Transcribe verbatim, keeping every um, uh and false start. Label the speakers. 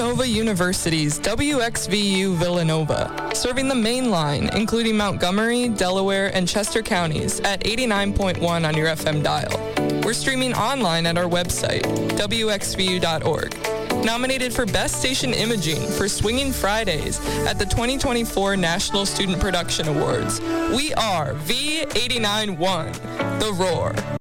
Speaker 1: Villanova University's W X V U Villanova, serving the main line, including Montgomery, Delaware, and Chester counties at eighty-nine point one on your F M dial. We're streaming online at our website, W X V U dot org. Nominated for Best Station Imaging for Swinging Fridays at the twenty twenty-four National Student Production Awards. We are V eighty-nine point one, The Roar.